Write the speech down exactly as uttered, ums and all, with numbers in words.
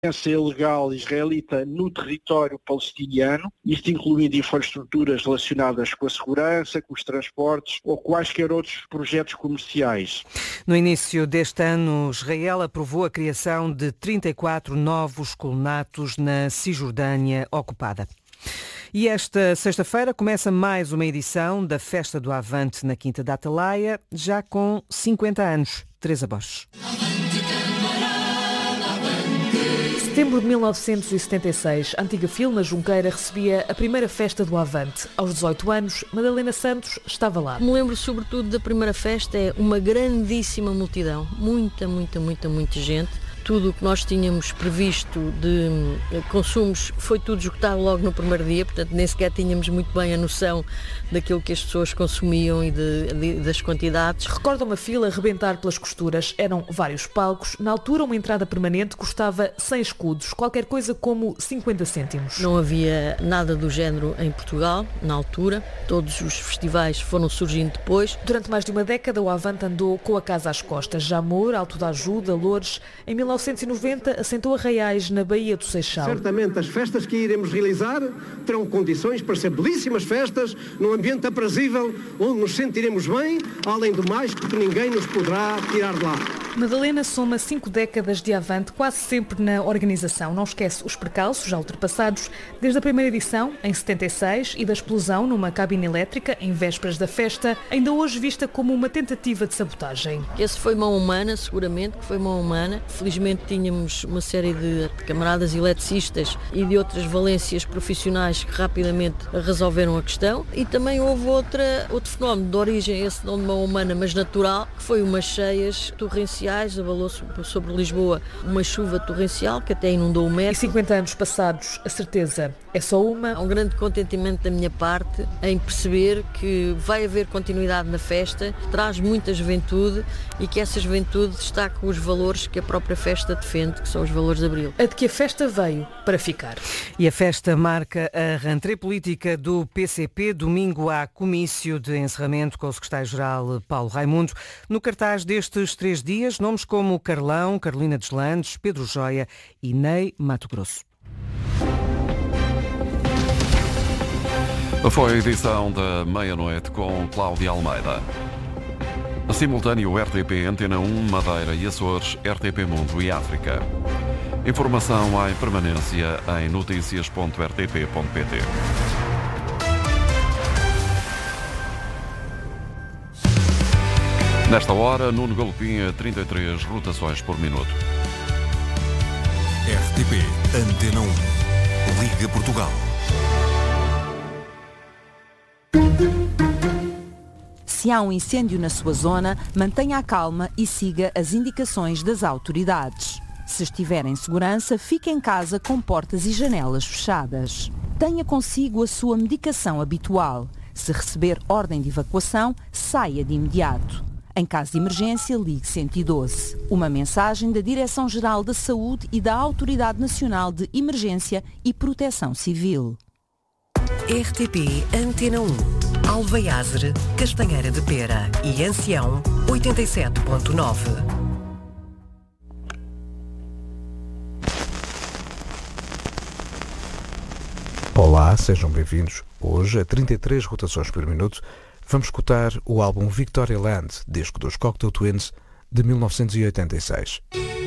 presença ilegal israelita no território palestiniano, isto incluindo infraestruturas relacionadas com a segurança, com os transportes ou quaisquer outros projetos comerciais. No início deste ano, Israel aprovou a criação de trinta e quatro novos colonatos na Cisjordânia ocupada. E esta sexta-feira começa mais uma edição da Festa do Avante na Quinta da Atalaia, já com cinquenta anos. Teresa Borges. Setembro de mil novecentos e setenta e seis, a antiga Filma Junqueira recebia a primeira festa do Avante. Aos dezoito anos, Madalena Santos estava lá. Me lembro sobretudo da primeira festa, é uma grandíssima multidão, muita, muita, muita, muita gente. Tudo o que nós tínhamos previsto de consumos foi tudo esgotado logo no primeiro dia, portanto nem sequer tínhamos muito bem a noção daquilo que as pessoas consumiam e de, de, das quantidades. Recorda uma fila a rebentar pelas costuras. Eram vários palcos. Na altura, uma entrada permanente custava cem escudos, qualquer coisa como cinquenta cêntimos. Não havia nada do género em Portugal, na altura. Todos os festivais foram surgindo depois. Durante mais de uma década, o Avante andou com a casa às costas. Jamor, Alto da Ajuda, Loures. Em mil novecentos e noventa, assentou Arraiais, na Baía do Seixal. Certamente as festas que iremos realizar terão condições para ser belíssimas festas, num ambiente aprazível, onde nos sentiremos bem, além do mais, porque ninguém nos poderá tirar de lá. Madalena soma cinco décadas de Avante, quase sempre na organização. Não esquece os percalços já ultrapassados, desde a primeira edição, em setenta e seis, e da explosão numa cabine elétrica, em vésperas da festa, ainda hoje vista como uma tentativa de sabotagem. Esse foi mão humana, seguramente que foi mão humana. Felizmente tínhamos uma série de camaradas eletricistas e de outras valências profissionais que rapidamente resolveram a questão. E também houve outra, outro fenómeno de origem, esse não de mão humana, mas natural, que foi umas cheias torrenciais. Abalou sobre Lisboa uma chuva torrencial que até inundou o metro. E cinquenta anos passados, a certeza é só uma. Há um grande contentimento da minha parte em perceber que vai haver continuidade na festa, traz muita juventude e que essa juventude destaca os valores que a própria festa defende, que são os valores de Abril. A de que a festa veio para ficar. E a festa marca a rentrée política do P C P. Domingo há comício de encerramento com o secretário-geral Paulo Raimundo. No cartaz destes três dias, nomes como Carlão, Carolina Deslandes, Pedro Joia e Ney Mato Grosso. Foi a edição da meia-noite com Cláudia Almeida. A simultâneo R T P Antena um, Madeira e Açores, R T P Mundo e África. Informação em permanência em notícias ponto r t p ponto p t. Nesta hora, Nuno Galopim a trinta e três rotações por minuto. R T P Antena um. Liga Portugal. Se há um incêndio na sua zona, mantenha a calma e siga as indicações das autoridades. Se estiver em segurança, fique em casa com portas e janelas fechadas. Tenha consigo a sua medicação habitual. Se receber ordem de evacuação, saia de imediato. Em caso de emergência, ligue cento e doze. Uma mensagem da Direção-Geral da Saúde e da Autoridade Nacional de Emergência e Proteção Civil. R T P Antena um. Alveiazere, Castanheira de Pera e Ancião, oitenta e sete ponto nove. Olá, sejam bem-vindos. Hoje, a trinta e três rotações por minuto, vamos escutar o álbum Victoria Land, disco dos Cocteau Twins, de mil novecentos e oitenta e seis.